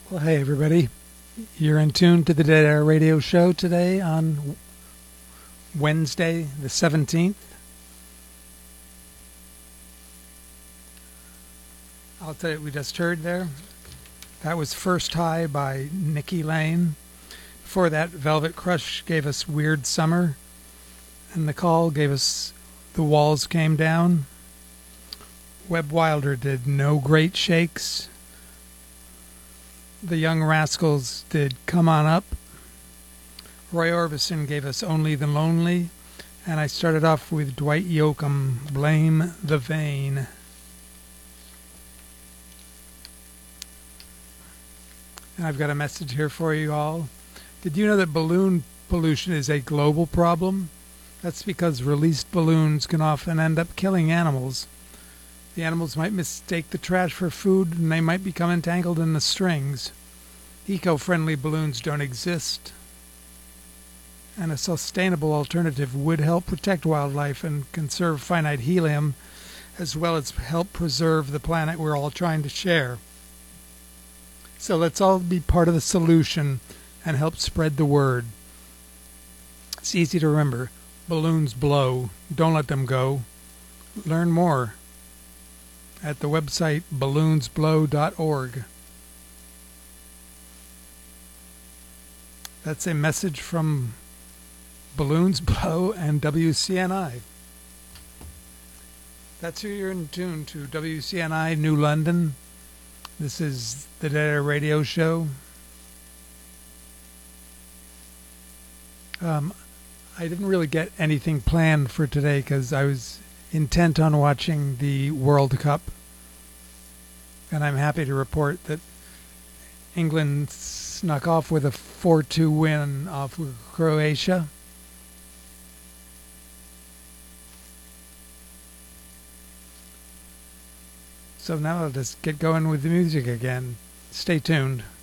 Well, hey, everybody. You're in tune to the Dead Air Radio Show today on Wednesday, the 17th. I'll tell you what we just heard there. That was First High by Nikki Lane. Before that, Velvet Crush gave us Weird Summer. And The Call gave us The Walls Came Down. Webb Wilder did No Great Shakes. The Young Rascals did Come On Up. Roy Orbison gave us Only the Lonely. And I started off with Dwight Yoakam, Blame the Vein. And I've got a message here for you all. Did you know that balloon pollution is a global problem? That's because released balloons can often end up killing animals. The animals might mistake the trash for food, and they might become entangled in the strings. Eco-friendly balloons don't exist, and a sustainable alternative would help protect wildlife and conserve finite helium, as well as help preserve the planet we're all trying to share. So let's all be part of the solution and help spread the word. It's easy to remember. Balloons blow. Don't let them go. Learn more at the website balloonsblow.org. That's a message from Balloons Blow and WCNI. That's who you're in tune to, WCNI New London. This is the Dead Air Radio Show. I didn't really get anything planned for today because I was intent on watching the World Cup. And I'm happy to report that England snuck off with a 4-2 win off of Croatia. So now I'll just get going with the music again. Stay tuned.